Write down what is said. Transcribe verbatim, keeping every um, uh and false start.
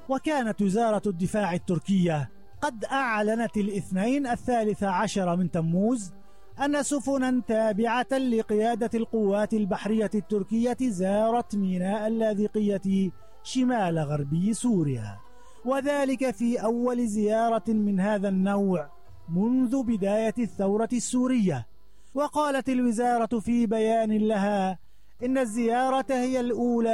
وكانت وزارة الدفاع التركية قد أعلنت الاثنين الثالث عشر من تموز أن سفنا تابعة لقيادة القوات البحرية التركية زارت ميناء اللاذقية شمال غربي سوريا، وذلك في أول زيارة من هذا النوع منذ بداية الثورة السورية. وقالت الوزارة في بيان لها إن الزيارة هي الأولى